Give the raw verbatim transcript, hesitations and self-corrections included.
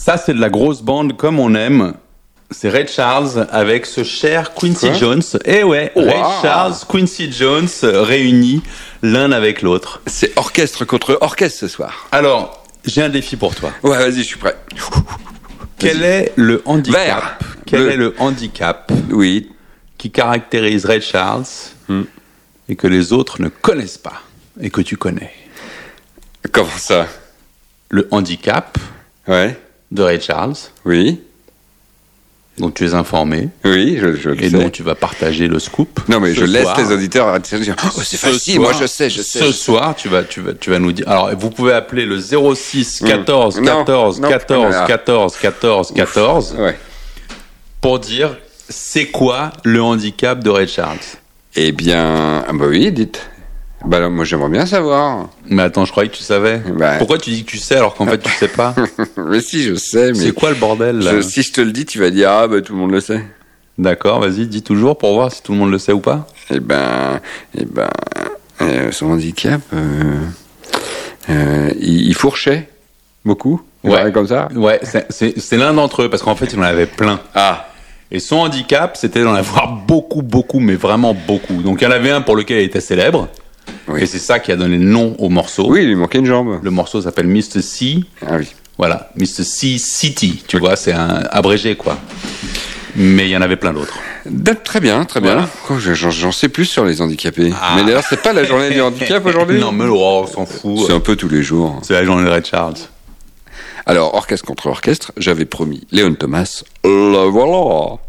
Ça, c'est de la grosse bande comme on aime. C'est Ray Charles avec ce cher Quincy Quoi Jones. Eh ouais, Wow. Ray Charles, Quincy Jones réunis l'un avec l'autre. C'est orchestre contre orchestre ce soir. Alors, j'ai un défi pour toi. Ouais, vas-y, je suis prêt. Quel est le handicap Vert. Quel Bleu. est le handicap Oui. qui caractérise Ray Charles Hmm. et que les autres ne connaissent pas et que tu connais? Comment ça? Le handicap Ouais. de Ray Charles, Oui. dont tu es informé Oui, je, je le et sais. dont tu vas partager le scoop. Non, mais ce je laisse soir. les auditeurs arrêter de dire, oh, c'est Ce facile, soir- moi je sais, je sais. Ce je sais. soir, tu vas, tu vas, tu vas nous dire. Alors, vous pouvez appeler le zéro six quatorze Non, quatorze non, quatorze non. quatorze quatorze quatorze Ouais. pour dire c'est quoi le handicap de Ray Charles. Eh bien, ah bah oui, dites. Bah alors, moi j'aimerais bien savoir. Mais attends, je croyais que tu savais. Bah. Pourquoi tu dis que tu sais alors qu'en fait tu sais pas? Mais si, je sais, mais. C'est quoi le bordel là? je- si je te le dis, tu vas dire, ah bah tout le monde le sait. D'accord, vas-y, dis toujours pour voir si tout le monde le sait ou pas. Eh ben, eh ben, euh, son handicap, euh, euh, il, il fourchait beaucoup. Il Ouais. paraît comme ça. Ouais, c'est- c'est c'est l'un d'entre eux parce qu'en fait il en avait plein. Ah. Et son handicap, c'était d'en avoir beaucoup, beaucoup, mais vraiment beaucoup. Donc il y en avait un pour lequel il était célèbre. Oui. Et c'est ça qui a donné le nom au morceau. Oui, il lui manquait une jambe. Le morceau s'appelle mister C. Ah oui. Voilà, mister C City. Tu vois, c'est un abrégé, quoi. Mais il y en avait plein d'autres. D- Très bien, très bien. Voilà. Quoi, je- J'en j'en sais plus sur les handicapés. Ah. Mais d'ailleurs, c'est pas la journée du handicap aujourd'hui. Non, mais oh, on s'en fout. C'est un peu tous les jours. C'est la journée de Ray Charles. Alors, orchestre contre orchestre, j'avais promis Léon Thomas. Le voilà.